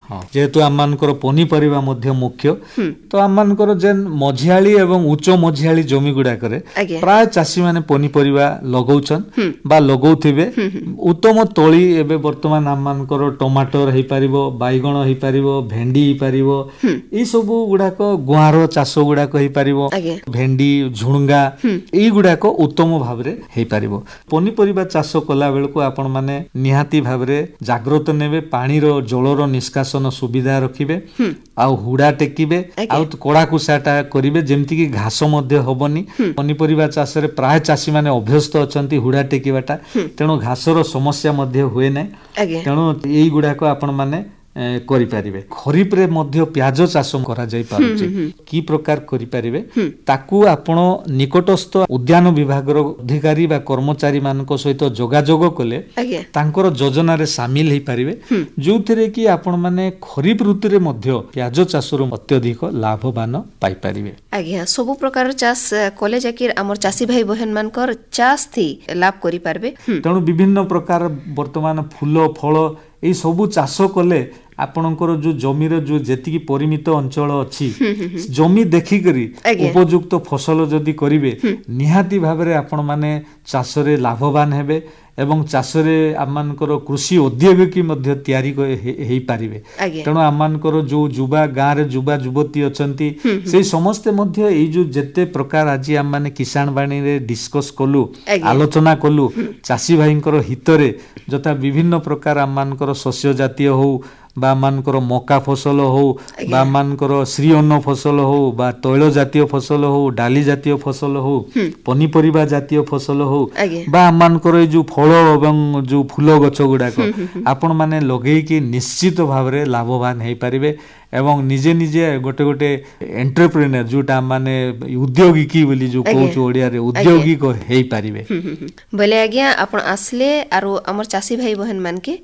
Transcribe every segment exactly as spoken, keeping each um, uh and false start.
हाँ जेहेतु आम मानकर पनीपरिबा मध्य मुख्य तो आम मानकर जेन मझियाली एवं उच्च मझियाली जमी गुड़ाक प्राय चाषी माने पनीपरिबा लगौछन बा लगौथिबे उत्तम तोली एबे वर्तमान आम मानकर टमाटर हेई परिबो बाइगण हेई परिबो भेंडी हेई परिबो ई सब गुड़ाक गुआर चाष गुड़ाक हेई परिबो भेंडी झुणगा ई गुड़ाक उत्तम भाबरे हेई परिबो पनीपरिबा चाष कला बेलको आपण माने निहाती भाबरे जागृत नेबे पानी रो जलर निष्कासन सुविधा रखिबे आउ हुडा टेकिबे आउ कोड़ा कुसाटा करिबे जेमति कि घास मध्य होबनी पनीपरिबा चाष रे प्राय चाषी माने अभ्यस्त अछंती हुडा टेकिबाटा तेणु घासर समस्या मध्य हुए नै तेणु एई गुडाको आपण माने करि परिबे खरीफ रे मध्य प्याज चाष करा जाई पारुची की प्रकार करि परिबे ताकू आपण निकटस्थ उद्यान विभाग रो अधिकारी बा कर्मचारी मानको सहित जोगाजोग कले तांकर योजना रे शामिल हेई परिबे जोथिरे कि आपण माने खरीफ ऋतु रे मध्य प्याज चाष रो अत्यधिक लाभवान पाई परिबे आज्ञा सब प्रकार चाष कले जाकिर हमर चासी भाई बहन मानकर चाष थी लाभ करि पारबे तेणु विभिन्न प्रकार वर्तमान फूल फल एई सबु चाष कले आपणकर जो जमीर जो जेतिकी परिमित अंचल अच्छी जमी देखिकरी उपयुक्त फसल जदि करिवे निहाती भाबरे आपण माने चाष रे लाभवान हेबे एवं चाष रे आमानकर कृषि औद्योगिकी मध्य तयारी हेई पारिबे तेणु आमानकर जो युवा गाँ रे युवा युवती अछंती से समस्ते मध्य एई जो जेते प्रकार आज आम माने किसान बाणी रे डिस्कस कलु आलोचना कलु चाषी भाईंकर हितरे जता विभिन्न प्रकार आमानकर शस्य जातीय हो बा मानकर मका फसल हो बा मानकर श्री अन्न फसल हो बा तैल जातीय फसल हो डाली जातीय फसल हो पनीपरिबा जातीय फसल हो बा मानकर जो फल एवं जो फूल गछ गुडाक आपण माने लगेई कि निश्चित भावरे लाभवान हेई परिबे एवं निजे निजे गोटे गोटे एंटरप्रेन्योर जोटा माने उद्योगिकी बोली जो कहू ओडिया रे उद्योगिक हेई परिबे बोले आज्ञा आपण आसले आरो हमर चासी भाई बहन मान के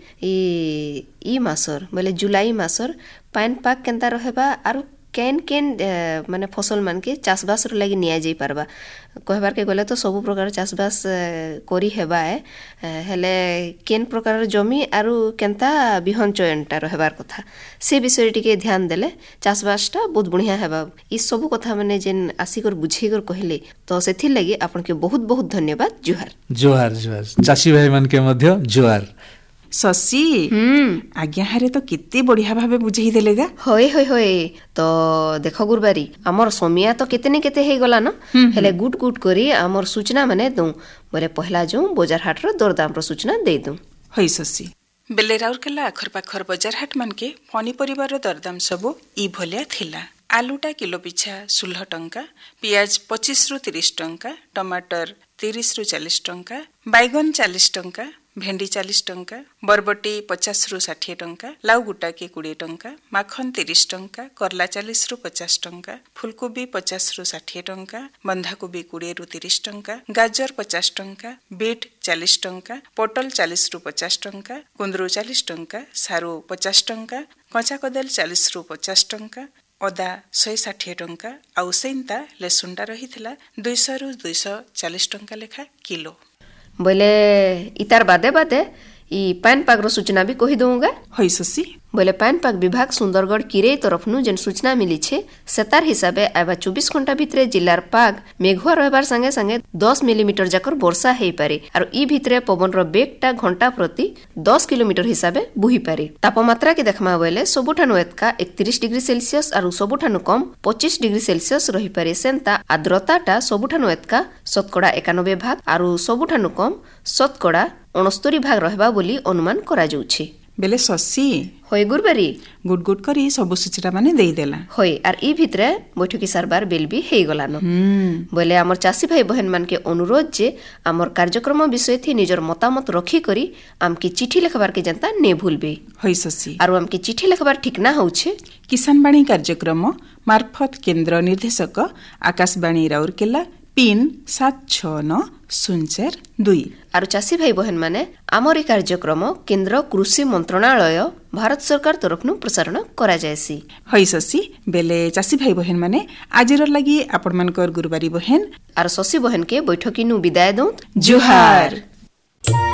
ई ई मासर बोले जुलाई मासर पान पाक केनता रहबा आरो केन केन माने फसल मान के चाषबास रो लागि निया जाई परबा कहबार के गले तो सब प्रकार चाषबास करी हेबा हेले केन प्रकार जमी आरो केनता बिहन चयनटा रहबार कथा से विषय टिके ध्यान देले चाषबासटा बहुत बढ़िया हेबा ई सब कथा माने जेन आसीकर बुझीकर कहले तो सेथि लागि आपन के बहुत बहुत धन्यवाद जोहार जोहार जोहार चाषी भाई मान के मध्य जोहार शशि आज्ञा हारे तो केते बढ़िया भाबे बुझेई देले गा होय होय होय तो देखो गुरबारी हमर सोमिया तो केते ने केते हे गला न हेले गुट गुट करी हमर सूचना माने दउ बोले पहला जो बाजार हाट रो दरदाम रो सूचना दे दउ होय शशि बेले राउरकेला आखर पाखर बाजार हाट मान के पनीपरिबा रो दरदाम सब ई भलिया थिला आलूटा किलो पिछा सोलह टंका पियाज पच्चीस रु तीस टंका टमाटर तीस रु चालीस टंका बैगन चालीस टंका भेंडी चालीस टंका बरबटी पचास रु षाठी टंका लाउ गुटा के बीस टंका माखन तीस टंका करला चालीस रु पचास टंका फुलकोबी पचास रु षाठी टंका बंधाकोबी बीस रु तीस टंका गाजर पचास टंका बीट चालीस टंका पटल चालीस रु पचास टंका कुंदरू चालीस टंका सारू पचास टंका कंचा कदल चालीस रु पचास टंका अदा शहे षाठी टंका आउ सेंता लेसुंडा रहिथिला दो सौ रु दो सौ चालीस टंका लेखा किलो बोले इतार बादे बादे ई पान पाग रो सूचना भी कहि दूंगा होय शशि बोले पान पाग विभाग सुंदरगढ़ किरे तरफनु जेन सूचना मिली छे सतार हिसाबे आबा चौबीस घंटा भितरे जिल्लार पाग मेघुआ रहबार संगे संगे दस मिलीमीटर जाकर वर्षा हेई पारे आरो ई भितरे पवन रो बेगटा घंटा प्रति दस किलोमीटर हिसाबे बुही पारे तापमात्रा के देखमा बोले सबुठानु एतका इकतीस डिग्री सेल्सियस आरो सबुठानु कम पच्चीस डिग्री सेल्सियस रही पारे सेंता आर्द्रताटा सबुठानु एतका शतकड़ा इक्यानवे भाग आरो सबुठानु कम शतकड़ा उनहत्तर भाग रहबा बोली अनुमान करा जाउछि बेले शशि होय गुरबारी गुड गुड करी सब सूचना माने देई देला होय आर ई भितरे बैठकी सरबार बेल भी हेई गला न बोले हमर चासी भाई बहन मान के अनुरोध जे हमर कार्यक्रम विषय थी निजर मतामत रखी करी आम की चिट्ठी लिखबार के जनता ने भूलबे होय शशि आरो आम की चिट्ठी लिखबार ठीक ना होउछे किसान बाणी कार्यक्रम मार्फत केंद्र निर्देशक आकाशवाणी राउरकेला पिन सात छह नौ शून्य चार दुई आरो चासी भाई बहन माने आमरी कार्यक्रम केंद्र कृषि मंत्रणालय भारत सरकार तरफनु प्रसारण करा जायसी होय शशि बेले चासी भाई बहन माने आजिर लागि आपण मानकर गुरुवारी बहन आरो शशि बहन के बैठकी नु विदाय दउत जोहार।